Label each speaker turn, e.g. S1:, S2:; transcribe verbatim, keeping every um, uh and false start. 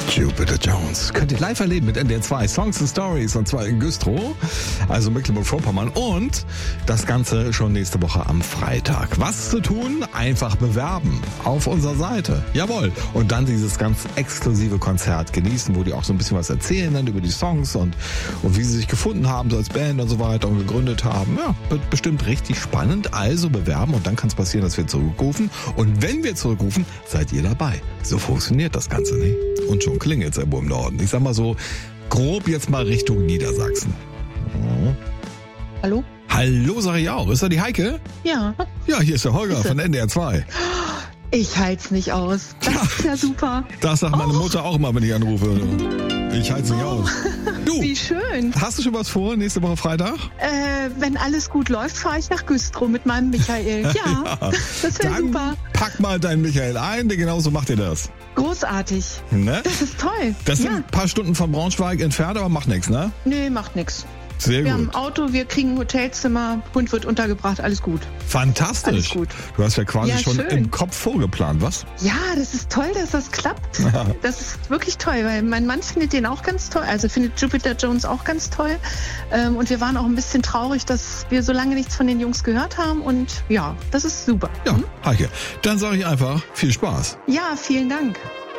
S1: Jupiter Jones. Könnt ihr live erleben mit N D R zwei Songs and Stories, und zwar in Güstrow, also Mecklenburg-Vorpommern, und das Ganze schon nächste Woche am Freitag. Was zu tun? Einfach bewerben auf unserer Seite. Jawohl. Und dann dieses ganz exklusive Konzert genießen, wo die auch so ein bisschen was erzählen dann über die Songs und, und wie sie sich gefunden haben, so als Band und so weiter und gegründet haben. Ja, wird bestimmt richtig spannend. Also bewerben, und dann kann es passieren, dass wir zurückrufen. Und wenn wir zurückrufen, seid ihr dabei. So funktioniert das Ganze, ne? Und schon klingelt es irgendwo im Norden. Ich sag mal so, grob jetzt mal Richtung Niedersachsen. Oh.
S2: Hallo?
S1: Hallo, sag ich auch. Ist da die Heike?
S2: Ja.
S1: Ja, hier ist der Holger
S2: Bitte.
S1: von N D R zwei.
S2: Ich halt's nicht aus. Das
S1: Ja.
S2: ist ja super.
S1: Das sagt meine
S2: Oh.
S1: Mutter auch immer, wenn ich anrufe. Ich halte nicht aus. Du,
S2: Wie schön.
S1: hast du schon was vor nächste Woche Freitag?
S2: Äh, wenn alles gut läuft, fahre ich nach Güstrow mit meinem Michael. Ja,
S1: Ja.
S2: das wäre
S1: Dann
S2: super.
S1: pack mal deinen Michael ein, denn genauso macht ihr das.
S2: Großartig.
S1: Ne?
S2: Das ist toll.
S1: Das sind
S2: ja.
S1: ein paar Stunden von Braunschweig entfernt, aber macht nichts, ne?
S2: Nee, macht nix.
S1: Sehr
S2: Wir haben ein
S1: gut.
S2: Auto, wir kriegen ein Hotelzimmer, Hund wird untergebracht, alles gut.
S1: Fantastisch.
S2: Alles gut.
S1: Du hast ja quasi
S2: Ja,
S1: schon
S2: schön.
S1: im Kopf vorgeplant, was?
S2: Ja, das ist toll, dass das klappt.
S1: Ja.
S2: Das ist wirklich toll, weil mein Mann findet den auch ganz toll, also findet Jupiter Jones auch ganz toll. Ähm, und wir waren auch ein bisschen traurig, dass wir so lange nichts von den Jungs gehört haben, und ja, das ist super.
S1: Ja, Heike. Dann sage ich einfach viel Spaß.
S2: Ja, vielen Dank.